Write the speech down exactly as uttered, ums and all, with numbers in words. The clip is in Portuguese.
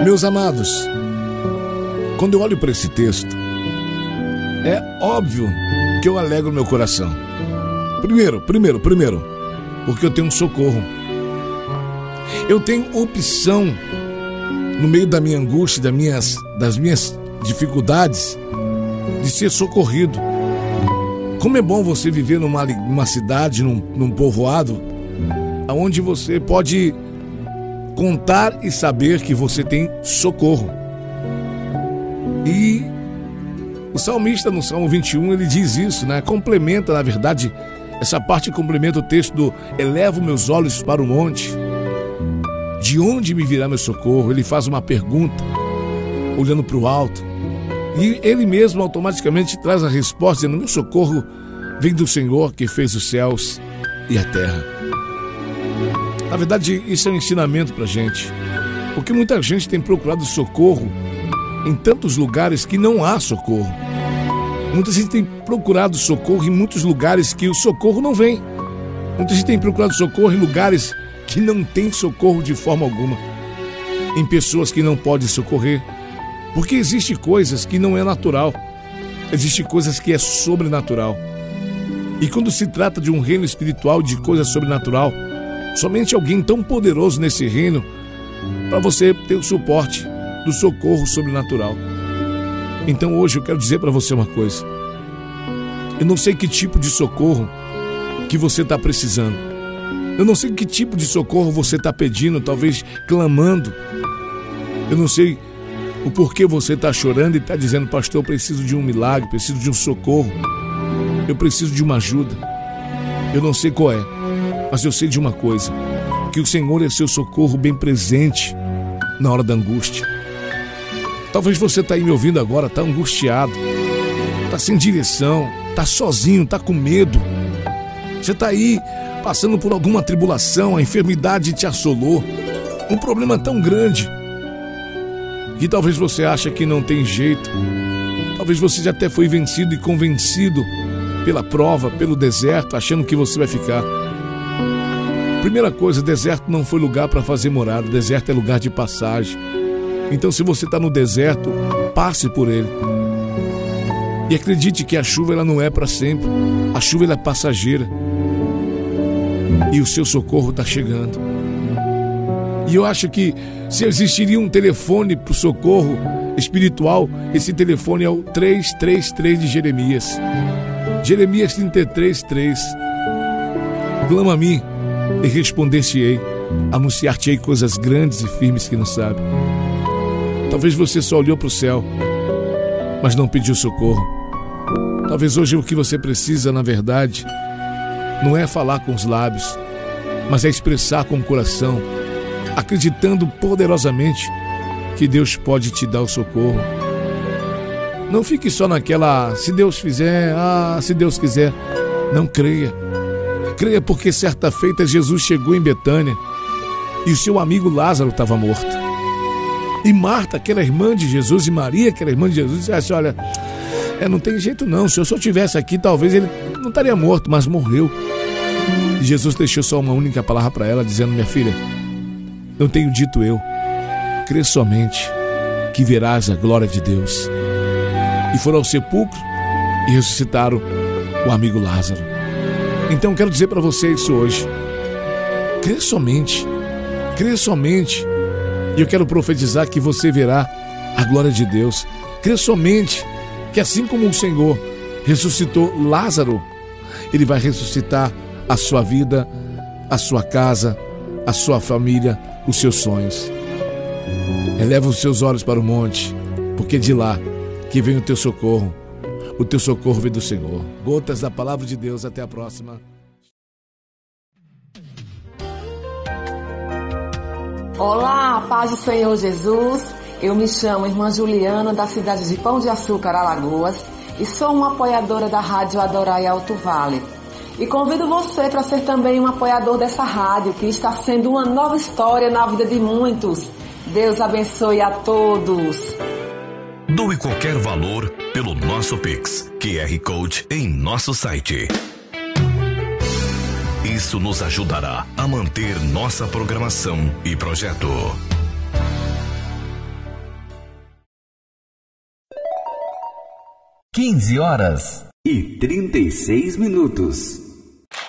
Meus amados, quando eu olho para esse texto, é óbvio que eu alegro meu coração. Primeiro, primeiro, primeiro, porque eu tenho um socorro. Eu tenho opção no meio da minha angústia, das minhas, das minhas dificuldades, de ser socorrido. Como é bom você viver numa, numa cidade, num, num povoado, onde você pode contar e saber que você tem socorro. E o salmista no Salmo vinte e um, ele diz isso, né? Complementa, na verdade, essa parte complementa o texto do elevo meus olhos para o monte. De onde me virá meu socorro? Ele faz uma pergunta, olhando para o alto. E ele mesmo automaticamente traz a resposta, dizendo, meu socorro vem do Senhor que fez os céus e a terra. Na verdade, isso é um ensinamento para a gente. Porque muita gente tem procurado socorro em tantos lugares que não há socorro. Muita gente tem procurado socorro em muitos lugares que o socorro não vem. Muita gente tem procurado socorro em lugares que não tem socorro de forma alguma. Em pessoas que não podem socorrer. Porque existe coisas que não é natural. Existe coisas que é sobrenatural. E quando se trata de um reino espiritual, de coisa sobrenatural, somente alguém tão poderoso nesse reino para você ter o suporte do socorro sobrenatural. Então hoje eu quero dizer para você uma coisa. Eu não sei que tipo de socorro que você está precisando. Eu não sei que tipo de socorro você está pedindo, talvez clamando. Eu não sei o porquê você está chorando e está dizendo, pastor, eu preciso de um milagre, preciso de um socorro. Eu preciso de uma ajuda. Eu não sei qual é, mas eu sei de uma coisa, que o Senhor é seu socorro bem presente na hora da angústia. Talvez você está aí me ouvindo agora, está angustiado, está sem direção, está sozinho, está com medo. Você está aí passando por alguma tribulação, a enfermidade te assolou, um problema tão grande que talvez você ache que não tem jeito. Talvez você já até foi vencido e convencido pela prova, pelo deserto, achando que você vai ficar. Primeira coisa, deserto não foi lugar para fazer morada, deserto é lugar de passagem. Então se você está no deserto, passe por ele. E acredite que a chuva ela não é para sempre, a chuva ela é passageira. E o seu socorro está chegando. E eu acho que se existiria um telefone para o socorro espiritual, esse telefone é o três três três de Jeremias. Jeremias trinta e três, três. Clama a mim e responder-te-ei, anunciar-te-ei coisas grandes e firmes que não sabe. Talvez você só olhou para o céu, mas não pediu socorro. Talvez hoje o que você precisa, na verdade, não é falar com os lábios, mas é expressar com o coração, acreditando poderosamente que Deus pode te dar o socorro. Não fique só naquela, se Deus fizer, ah, se Deus quiser. Não creia. Creia porque certa feita Jesus chegou em Betânia e o seu amigo Lázaro estava morto. E Marta, aquela irmã de Jesus, e Maria, aquela irmã de Jesus, disse assim, olha, é, não tem jeito não, se eu só estivesse aqui, talvez ele não estaria morto, mas morreu. E Jesus deixou só uma única palavra para ela, dizendo, minha filha, não tenho dito eu, crê somente que verás a glória de Deus. E foram ao sepulcro e ressuscitaram o amigo Lázaro. Então quero dizer para você isso hoje, crê somente, crê somente. E eu quero profetizar que você verá a glória de Deus. Crê somente que assim como o Senhor ressuscitou Lázaro, Ele vai ressuscitar a sua vida, a sua casa, a sua família, os seus sonhos. Eleva os seus olhos para o monte, porque de lá que vem o teu socorro. O teu socorro vem do Senhor. Gotas da palavra de Deus. Até a próxima. Olá, paz do Senhor Jesus. Eu me chamo Irmã Juliana, da cidade de Pão de Açúcar, Alagoas, e sou uma apoiadora da Rádio Adorai Alto Vale. E convido você para ser também um apoiador dessa rádio, que está sendo uma nova história na vida de muitos. Deus abençoe a todos. Doe qualquer valor pelo nosso Pix, Q R Code em nosso site. Isso nos ajudará a manter nossa programação e projeto. quinze horas e trinta e seis minutos.